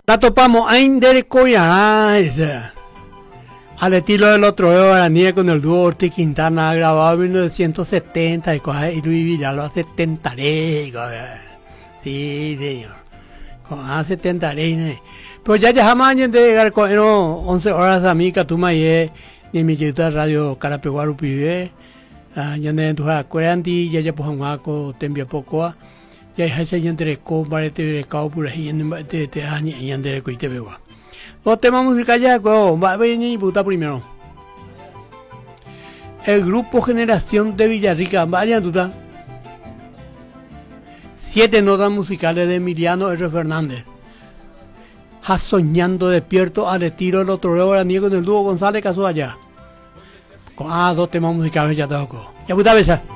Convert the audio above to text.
La topamos en Derecoya, al estilo del otro de Guaraní con el dúo Ortiz Quintana, grabado en 1970 y cosas, y Luis Villalba 70 sí, señor, con 70 pero ya jamás de llegar con 11 horas a mí, Catuma y ni mi chita radio Carapeguaru Pibe, ya de tu acuerdanti, ya pues un aco, tembia poco. Ya hay gente de combate de cao por ahí en te años y ande de coite begua. Los temas musicales ya va a venir y puta primero. El grupo Generación de Villarrica, vaya duda. 7 notas musicales de Emiliano R. Fernández. Soñando despierto al estilo del otro lado de con el dúo González Caso allá. Con 2 temas musicales ya tocó. Ya puta besa.